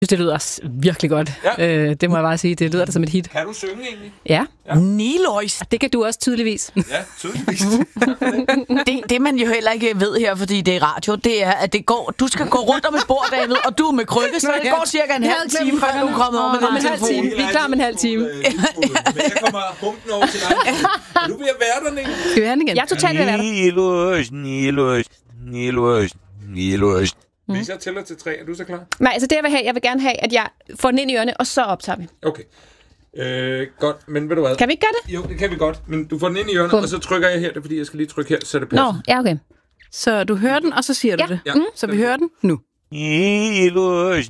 Det lyder også virkelig godt. Ja. Det må jeg bare sige. Det lyder da som et hit. Kan du synge egentlig? Ja. Nilois. Det kan du også tydeligvis. Ja, tydeligvis. Det man jo heller ikke ved her, fordi det er radio, det er, at du skal gå rundt om et bord, David, og du er med krykke, så det går cirka en halv time, før du er kommet over med din telefon. Vi er klar med en halv time. Men jeg kommer humpen over til dig. Er du ved at være der, Niels? Skal vi have den igen? Jeg er totalt ved at være der. Nilois. Hvis jeg tæller til 3, er du så klar? Nej, altså det jeg vil gerne have, at jeg får den ind i ørerne, og så optager vi. Okay. Godt, men ved du hvad? Kan vi ikke gøre det? Jo, det kan vi godt. Men du får den ind i ørerne, og så trykker jeg her. Det er fordi, jeg skal lige trykke her, så det passer. Nå, ja, okay. Så du hører den, og så siger du det. Ja. Så vi hører den nu. Nilois.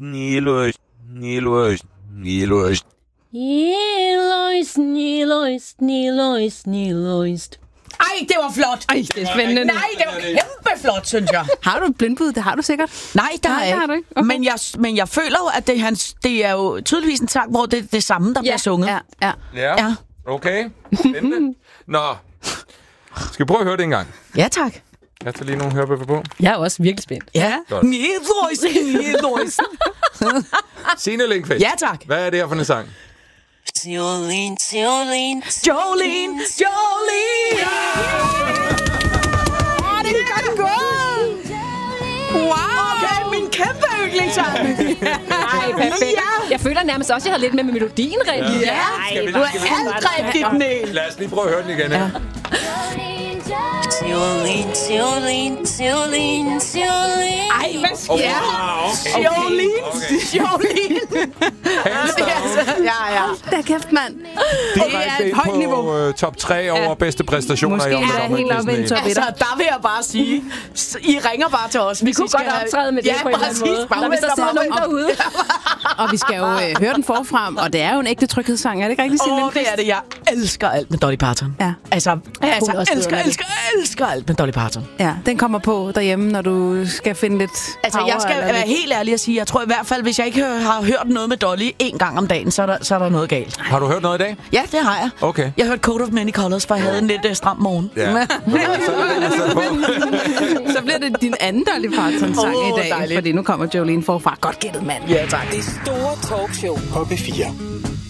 Ej, det var flot. Ej, det er spændende. Nej, det var kæmpe flot, synes jeg. Har du et blindbud? Det har du sikkert. Nej, der Nej, er det har du ikke. ikke. Okay. Men jeg føler jo, at det er jo tydeligvis en sang, hvor det er det samme, der bliver sunget. Ja. Ja, okay. Spændende. Nå, skal vi prøve at høre det en gang? Ja, tak. Jeg tager lige nogle hørebøffer på. Jeg er også virkelig spændt. Ja. Godt. Nilois. Signe Lindqvist. Ja, tak. Hvad er det her for en sang? Jolene. Jolene. Det er godt gået. Wow. Okay, min kæmpe yndlingssang. Ej, perfekt. Ja. Jeg føler nærmest også, at jeg havde lidt med melodien rigtigt. Ja, du er alt rigtigt, Niel. Lad os lige prøve at høre den igen. Ja. Jolene. Ej, hvad sker der? Jolene. Ja. Der kæft, mand. Det er et højt niveau. Top 3 over bedste præstationer Måske i er jeg helt oppe i en top 1. Altså, der vil jeg bare sige, I ringer bare til os. Vi kunne godt optræde med det på en eller anden måde. Hvis der sidder nogen derude. Og vi skal jo høre den forfra, og det er jo en ægte tryghedssang. Er det ikke rigtigt, Signe? Det er det. Jeg elsker alt med Dolly Parton. Ja. Altså elsker alt med Dolly Parton. Ja, den kommer på derhjemme, når du skal finde lidt Altså, power, jeg skal eller være lidt. helt ærlig at sige, jeg tror i hvert fald, hvis jeg ikke har hørt noget med Dolly en gang om dagen, så er der noget galt. Har du hørt noget i dag? Ja, det har jeg. Okay. Jeg har hørt Coat of Many Colors, for jeg havde en lidt stram morgen. Ja. Så bliver det din anden Dolly Parton-sang i dag, dejligt. fordi nu kommer Jolene forfra. Godt gættet, mand. Ja, tak. Det store talkshow på P4.